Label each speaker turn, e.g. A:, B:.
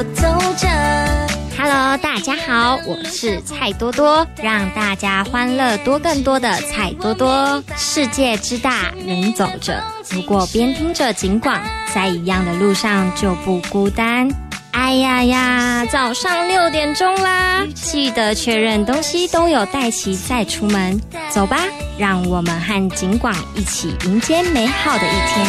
A: 走着 Hello， 大家好，我是蔡多多，让大家欢乐多更多的蔡多多。世界之大，人走着，如果边听着警广，在一样的路上就不孤单。哎呀呀，早上6点钟啦，记得确认东西都有带齐再出门。走吧，让我们和警广一起迎接美好的一天。